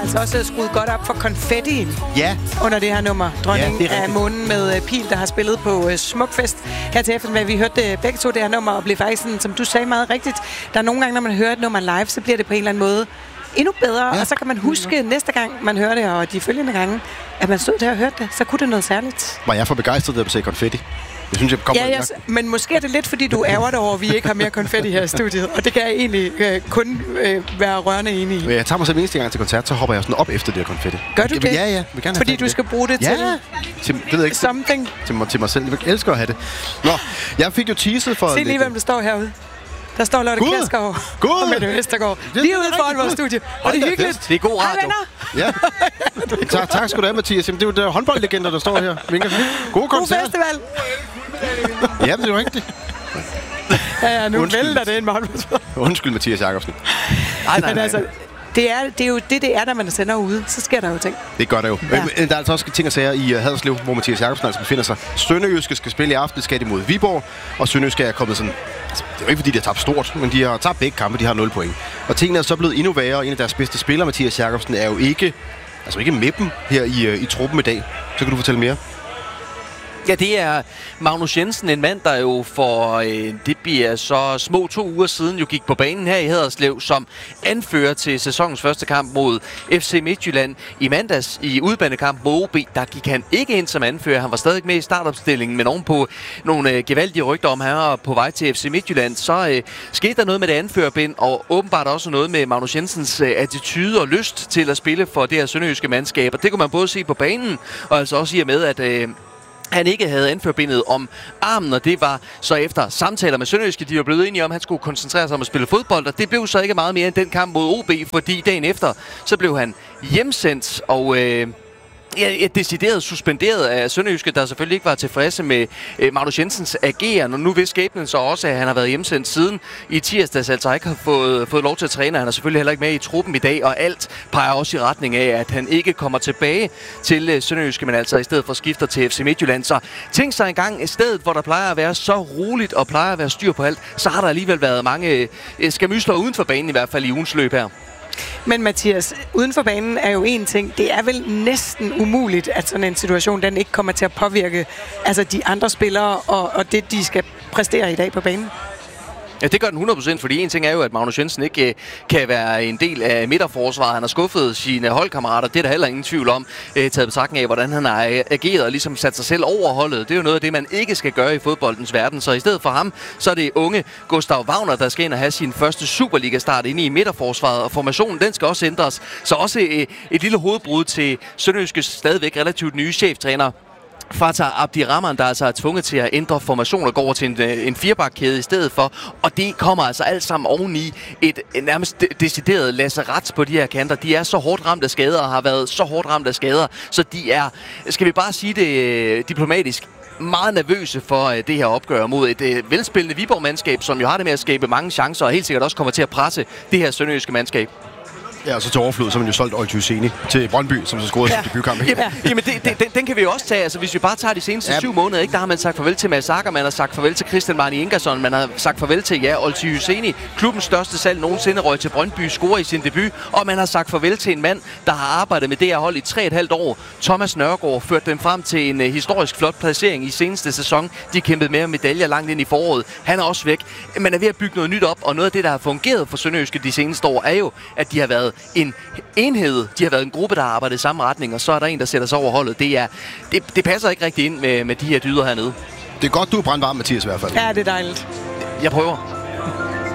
altså også skruet godt op for konfettien under det her nummer. Dronning af månen med Pil, der har spillet på Smukfest her til eftermiddag. Vi hørte begge to det her nummer, og blev faktisk sådan, som du sagde meget rigtigt, der er nogle gange, når man hører et nummer live, så bliver det på en eller anden måde endnu bedre, og så kan man huske næste gang, man hører det, og de følgende gange, at man stod der og hørte det, så kunne det noget særligt. Var jeg for begejstret, da du sagde konfetti? Jeg synes, jeg kommer men måske er det lidt, fordi du ærger dig over, at vi ikke har mere konfetti her i studiet, og det kan jeg egentlig kun være rørende enig i. Jeg tager mig selv eneste gang til koncert, så hopper jeg sådan op efter det her konfetti. Gør du det? Ja. Fordi du skal bruge det til det ved jeg ikke. Something. Til mig selv. Jeg elsker at have det. Nå, jeg fik jo teaset for... Se lige, hvem der står herude. Der står Lotte Kjærsgaard og Mette Vestergaard. Lige ude foran vores studie. Og det er hyggeligt. Det er god radio. Ja. Tak skal du have, Mathias. Jamen, det er jo der håndboldlegender, der står her. God koncert. God festival. Ja, det er jo rigtigt. Ja, nu vælter det en håndbold. Undskyld, Mathias Jakobsen. Nej. Altså, det er jo det er, når man sender ude. Så sker der jo ting. Det gør der jo. Ja. Der er altså også ting at sige i Haderslev, hvor Mathias Jakobsen altså befinder sig. Sønderjyske skal spille i aften, skal de mod Viborg. Og Sønderjyske er kommet sådan... Altså, det er jo ikke, fordi de har tabt stort, men de har tabt begge kampe. De har 0 point. Og tingene er så blevet endnu værre. En af deres bedste spillere, Mathias Jakobsen, er jo ikke med dem her i truppen i dag. Så kan du fortælle mere. Ja, det er Magnus Jensen, en mand, der jo for det bliver så små 2 uger siden jo gik på banen her i Haderslev som anfører til sæsonens første kamp mod FC Midtjylland. I mandags i udbanekamp mod OB, der gik han ikke ind som anfører. Han var stadig med i startopstillingen, men ovenpå nogle gevaldige rygter om, han var på vej til FC Midtjylland. Så skete der noget med det anførerbind, og åbenbart også noget med Magnus Jensens attitude og lyst til at spille for det her sønderjyske mandskab. Og det kunne man både se på banen, og altså også i og med, at han ikke havde anførbindet om armen, og det var så efter samtaler med Sønderjyske, de var blevet enige om, at han skulle koncentrere sig om at spille fodbold, og det blev så ikke meget mere end den kamp mod OB, fordi dagen efter, så blev han hjemsendt, og decideret suspenderet af Sønderjyske, der selvfølgelig ikke var tilfredse med Magnus Jensens ageren, og nu ved skæbnen så også, at han har været hjemsendt siden i tirsdags, altså ikke har fået lov til at træne. Han er selvfølgelig heller ikke med i truppen i dag, og alt peger også i retning af, at han ikke kommer tilbage til Sønderjyske, men altså i stedet for skifter til FC Midtjylland. Så tænk sig engang, et sted, hvor der plejer at være så roligt og plejer at være styr på alt, så har der alligevel været mange skamysler uden for banen, i hvert fald i ugens løb her. Men Mathias, uden for banen er jo en ting. Det er vel næsten umuligt, at sådan en situation, den ikke kommer til at påvirke altså de andre spillere og det, de skal præstere i dag på banen. Ja, det gør den 100%, fordi en ting er jo, at Magnus Jensen ikke kan være en del af midterforsvaret. Han har skuffet sine holdkammerater, det er der heller ingen tvivl om, taget betragtning af, hvordan han har ageret og ligesom sat sig selv over holdet. Det er jo noget af det, man ikke skal gøre i fodboldens verden. Så i stedet for ham, så er det unge Gustav Wagner, der skal ind og have sin første Superliga-start inde i midterforsvaret, og formationen, den skal også ændres. Så også et lille hovedbrud til Sønderjyskes stadigvæk relativt nye cheftræner Fatah Abdirahman, der altså er tvunget til at ændre formation og gå over til en firebakkæde i stedet for. Og det kommer altså alt sammen oveni et nærmest decideret lasseret på de her kanter. De er så hårdt ramt af skader og har været så hårdt ramt af skader, så de er, skal vi bare sige det diplomatisk, meget nervøse for det her opgør mod et velspillende Viborg-mandskab, som jo har det med at skabe mange chancer og helt sikkert også kommer til at presse det her sønderjyske mandskab. Ja, og så til overflod, så har man jo solgt Olty Husseini til Brøndby, som så scorede sin debutkamp. Jamen, den kan vi jo også tage. Altså, hvis vi bare tager de seneste 7 måneder, ikke, der har man sagt farvel til Mads Akker, man har sagt farvel til Christian Marni Ingersson, man har sagt farvel til, Olty Husseini, klubbens største salg nogensinde, røg til Brøndby, scorer i sin debut, og man har sagt farvel til en mand, der har arbejdet med det her hold i 3,5 år. Thomas Nørgaard førte dem frem til en historisk flot placering i seneste sæson. De kæmpede med medaljer langt ind i foråret. Han er også væk. Man er ved at bygge noget nyt op, og noget af det, der har fungeret for Sønderjyske de seneste år, er jo, at de har været en enhed. De har været en gruppe, der har arbejdet i samme retning, og så er der en, der sætter sig over holdet. Det passer ikke rigtig ind med de her dyder hernede. Det er godt, du er brandvarm, Mathias, i hvert fald. Ja, det er dejligt. Jeg prøver.